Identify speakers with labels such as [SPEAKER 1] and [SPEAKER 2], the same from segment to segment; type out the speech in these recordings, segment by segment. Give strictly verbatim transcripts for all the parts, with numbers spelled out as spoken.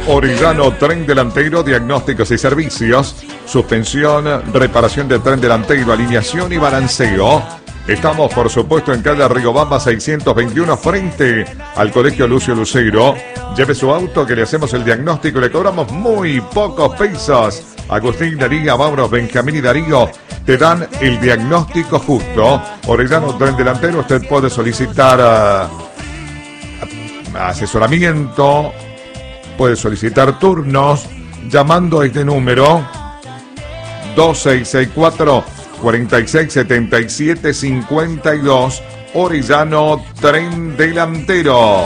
[SPEAKER 1] Orellano Tren Delantero, diagnósticos y servicios, suspensión, reparación de tren delantero, alineación y balanceo. Estamos, por supuesto, en calle Rigobamba seiscientos veintiuno, frente al Colegio Lucio Lucero. Lleve su auto que le hacemos el diagnóstico y le cobramos muy pocos pesos. Agustín Darío, Mauro, Benjamín y Darío te dan el diagnóstico justo. Orellano Tren Delantero, usted puede solicitar uh, asesoramiento, puede solicitar turnos llamando a este número dos seis seis cuatro, cuatro seis siete siete cinco dos. Orellano Tren Delantero.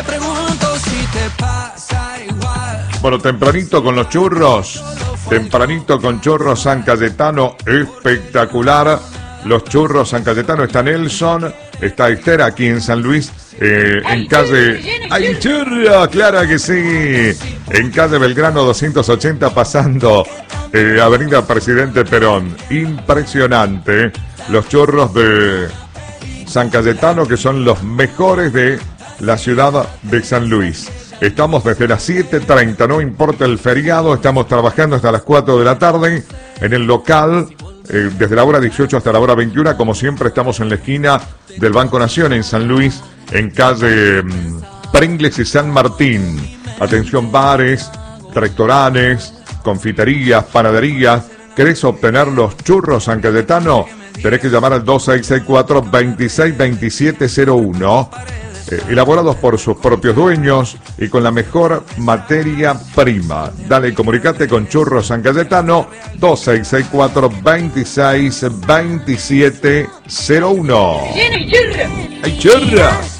[SPEAKER 1] Bueno, tempranito con los churros, tempranito con churros San Cayetano, espectacular. Los churros San Cayetano, está Nelson, está Esther aquí en San Luis, eh, en calle... ¡Ay, churro! ¡Claro que sí! En calle Belgrano doscientos ochenta, pasando eh, Avenida Presidente Perón. Impresionante. Los churros de San Cayetano, que son los mejores de la ciudad de San Luis. Estamos desde las siete treinta, no importa el feriado, estamos trabajando hasta las cuatro de la tarde en el local, eh, desde la hora dieciocho hasta la hora veintiuna, como siempre estamos en la esquina del Banco Nación en San Luis, en calle um, Pringles y San Martín. Atención, bares, restaurantes, confiterías, panaderías. ¿Querés obtener los churros San Cayetano? Tenés que llamar al dos seis seis cuatro, veintiséis veintisiete cero uno. Eh, elaborados por sus propios dueños y con la mejor materia prima. Dale, comunicate con Churros San Cayetano, dos seis seis cuatro, veintiséis veintisiete cero uno. ¡Ay, churra!